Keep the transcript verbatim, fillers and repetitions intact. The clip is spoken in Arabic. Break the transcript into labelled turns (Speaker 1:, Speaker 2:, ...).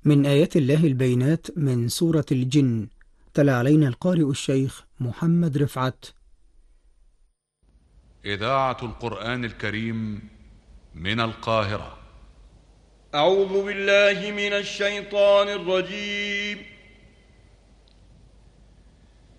Speaker 1: من آيات الله البينات من سورة الجن. تلا علينا القارئ الشيخ محمد رفعت.
Speaker 2: إذاعة القرآن الكريم من القاهرة.
Speaker 3: أعوذ بالله من الشيطان الرجيم.